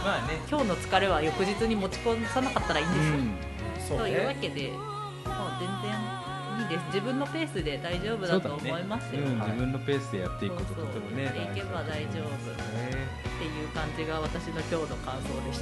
まあね、 今日の疲れは翌日に持ち越さなかったらいいんですよ、というわけでもう全然いいです。自分のペースで大丈夫だと思いますよ、 自分のペースでやっていくこととてもね、 でいけば大丈夫っていう感じが私の今日の感想でした。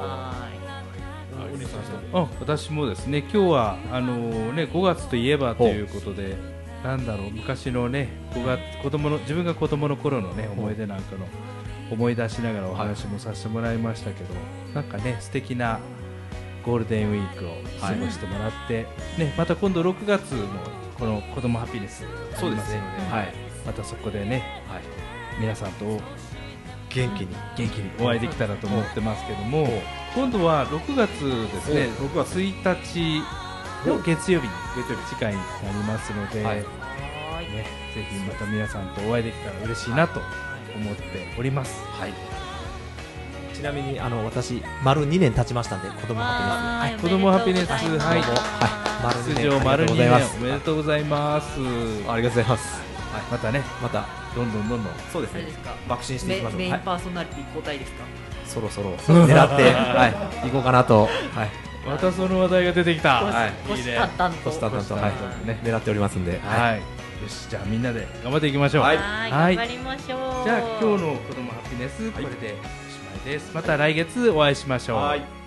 私もですね、今日は5月といえばということで、なんだろう、昔のね、自分が子供の頃のね、思い出なんかの思い出しながらお話もさせてもらいましたけど、なんかね、素敵なゴールデンウィークを過ごしてもらって、ね、また今度6月もこの子供ハピネスありますので、またそこでね、皆さんと元気にお会いできたらと思ってますけども、今度は6月ですね、6月1日の月曜日に次回になりますので、ぜひまた皆さんとお会いできたら嬉しいなと思っております。 ちなみに私丸2年経ちましたんで、子供ハピネス、 子供ハピネス、出場丸2年おめでとうございます。 ありがとうございます。 またね、どんどんそうですね、爆心していきましょう。 メインパーソナリティ交代ですか。 そろそろ狙って行こうかなと。 またその話題が出てきた。 虎視眈々と狙っておりますんで、よし、じゃあみんなで頑張っていきましょう。 頑張りましょう。 じゃあ今日の子供ハピネスこれでおしまいです。また来月お会いしましょう。